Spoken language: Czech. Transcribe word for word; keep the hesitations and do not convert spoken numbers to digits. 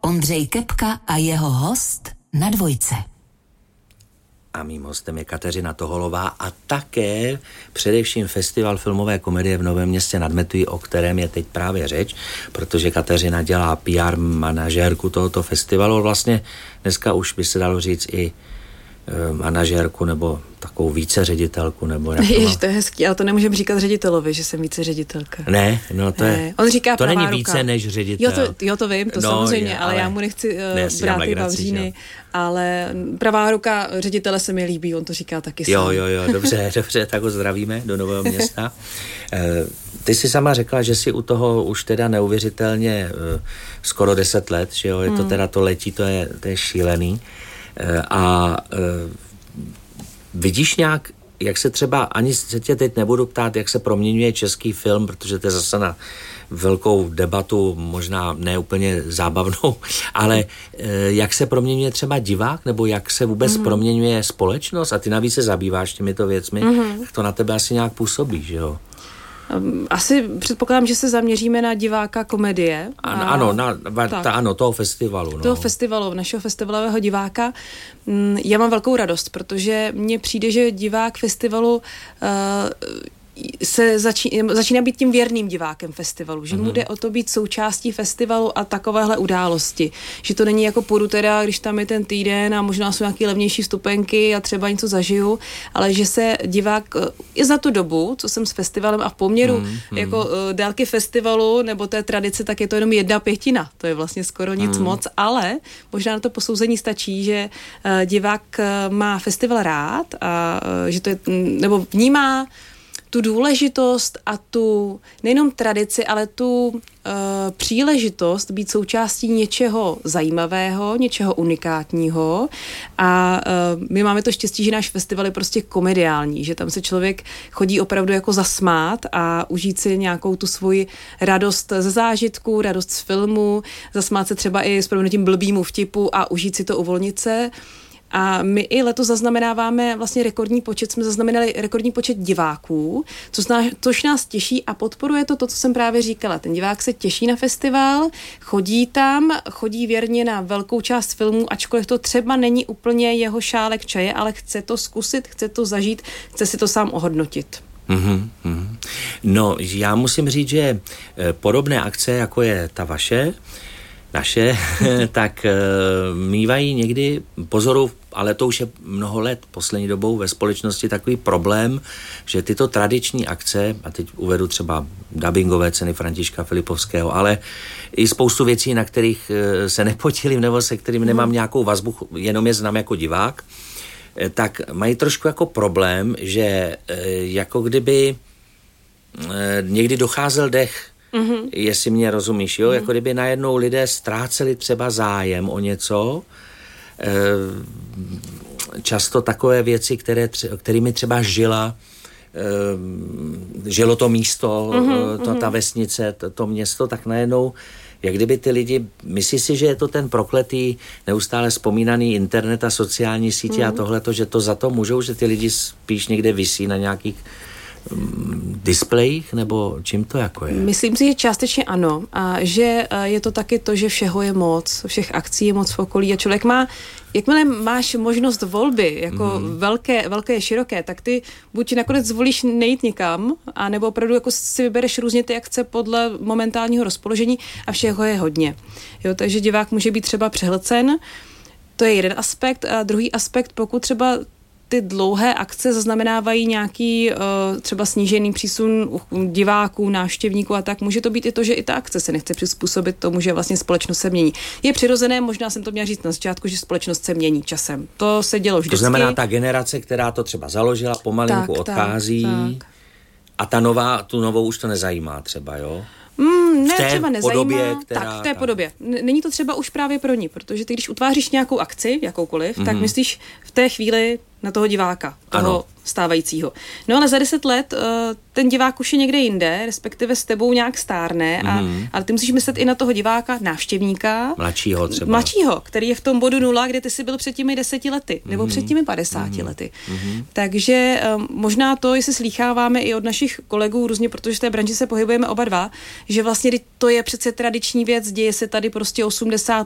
Ondřej Kepka a jeho host na Dvojce. A mým hostem je Kateřina Toholová a také především Festival filmové komedie v Novém Městě nad Metují, o kterém je teď právě řeč, protože Kateřina dělá P R manažérku tohoto festivalu. Vlastně dneska už by se dalo říct i e, manažérku nebo takovou víceředitelku. Nebo jak to, Jež, to je hezký, ale to nemůžem říkat ředitelovi, že jsem víceředitelka. Ne, no to ne. je... On říká to není ruka. Více než ředitel. Jo, to, jo, to vím, to no, samozřejmě, je, ale, ale já mu nechci uh, ne, brát ty vavříny, ale pravá ruka ředitele se mi líbí, on to říká taky sám. Jo, jo, jo, dobře, dobře, tak ho zdravíme do Nového Města. Ty jsi sama řekla, že jsi u toho už teda neuvěřitelně skoro deset let, že jo, je to teda to letí, to je, to je šílený. A vidíš nějak, jak se třeba, ani se tě teď nebudu ptát, jak se proměňuje český film, protože to je zase na velkou debatu, možná ne úplně zábavnou, ale jak se proměňuje třeba divák, nebo jak se vůbec mm. proměňuje společnost a ty navíc se zabýváš těmito věcmi, mm. tak to na tebe asi nějak působí, že jo? Asi předpokládám, že se zaměříme na diváka komedie. Ano, a, ano, na, ta, ano, toho festivalu. No. Toho festivalu, našeho festivalového diváka. Já mám velkou radost, protože mně přijde, že divák festivalu uh, se začíná, začíná být tím věrným divákem festivalu, že mm-hmm. mu jde o to být součástí festivalu a takovéhle události. Že to není jako půjdu teda, když tam je ten týden a možná jsou nějaké levnější vstupenky a třeba něco zažiju, ale že se divák i za tu dobu, co jsem s festivalem a v poměru mm-hmm. jako uh, délky festivalu nebo té tradice, tak je to jenom jedna pětina. To je vlastně skoro nic mm. moc, ale možná na to posouzení stačí, že uh, divák uh, má festival rád a uh, že to je, nebo vnímá tu důležitost a tu nejenom tradici, ale tu uh, příležitost být součástí něčeho zajímavého, něčeho unikátního a uh, my máme to štěstí, že náš festival je prostě komediální, že tam se člověk chodí opravdu jako zasmát a užít si nějakou tu svoji radost ze zážitku, radost z filmu, zasmát se třeba i s proměnutím blbýmu vtipu a užít si to, uvolnit se. A my i letos zaznamenáváme vlastně rekordní počet, jsme zaznamenali rekordní počet diváků, což nás, což nás těší a podporuje to, to, co jsem právě říkala. Ten divák se těší na festival, chodí tam, chodí věrně na velkou část filmů, ačkoliv to třeba není úplně jeho šálek čaje, ale chce to zkusit, chce to zažít, chce si to sám ohodnotit. Mm-hmm. No, já musím říct, že podobné akce, jako je ta vaše, naše, tak uh, mývají někdy pozoru, ale to už je mnoho let poslední dobou ve společnosti takový problém, že tyto tradiční akce, a teď uvedu třeba dabingové ceny Františka Filipovského, ale i spoustu věcí, na kterých uh, se nepotílím nebo se kterým nemám nějakou vazbu, jenom je znám jako divák, eh, tak mají trošku jako problém, že uh, jako kdyby uh, někdy docházel dech. Mm-hmm. Jestli mě rozumíš, jo? Mm-hmm. Jako kdyby najednou lidé ztráceli třeba zájem o něco, e, často takové věci, které tře- kterými třeba žila, e, žilo to místo, mm-hmm. to, ta vesnice, to, to město, tak najednou, jak kdyby ty lidi, myslí si, že je to ten prokletý, neustále vzpomínaný internet a sociální sítě mm-hmm. a tohleto, že to za to můžou, že ty lidi spíš někde visí na nějakých displejích, nebo čím to jako je? Myslím si, že částečně ano. A že je to taky to, že všeho je moc, všech akcí je moc v okolí a člověk má, jakmile máš možnost volby, jako mm. velké, velké, široké, tak ty buď nakonec zvolíš nejít nikam, a nebo opravdu jako si vybereš různě ty akce podle momentálního rozpoložení a všeho je hodně. Jo, takže divák může být třeba přehlcen, to je jeden aspekt. A druhý aspekt, pokud třeba ty dlouhé akce zaznamenávají nějaký uh, třeba snížený přísun diváků, návštěvníků a tak. Může to být i to, že i ta akce se nechce přizpůsobit tomu, že vlastně společnost se mění. Je přirozené, možná jsem to měla říct na začátku, že společnost se mění časem. To se dělo vždycky. To znamená, ta generace, která to třeba založila, pomalinku tak, odchází tak, tak. a ta nová, tu novou už to nezajímá třeba, jo? Mm, ne, v té třeba nezajímá. Podobě, která, tak, v té tak. podobě. Není to třeba už právě pro ní, protože ty, když utváříš nějakou akci, jakoukoliv, mm-hmm. tak myslíš v té chvíli na toho diváka, toho ano. stávajícího. No ale za deset let uh, ten divák už je někde jinde, respektive s tebou nějak stárne, a, mm-hmm. ale ty musíš myslet i na toho diváka, návštěvníka. Mladšího třeba. Mladšího, který je v tom bodu nula, kde ty jsi byl před těmi deseti lety, nebo mm-hmm. před těmi padesáti mm-hmm. lety. Mm-hmm. Takže um, možná to, jestli slýcháváme i od našich kolegů různě, protože v té branži se pohybujeme oba dva, že vlastně to je přece tradiční věc, děje se tady prostě osmdesát